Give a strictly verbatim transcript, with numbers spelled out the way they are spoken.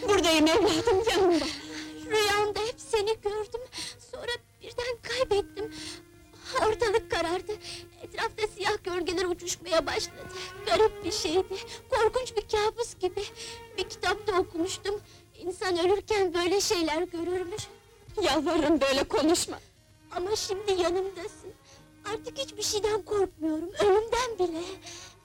Buradayım evladım, yanımda. Rüyamda hep seni gördüm. Sonra birden kaybettim. Ortalık karardı. Etrafta siyah gölgeler uçuşmaya başladı. Garip bir şeydi. Korkunç bir kabus gibi. Bir kitapta okumuştum. İnsan ölürken böyle şeyler görürmüş. Yalvarırım böyle konuşma. Ama şimdi yanımdasın. Artık hiçbir şeyden korkmuyorum. Ölümden bile.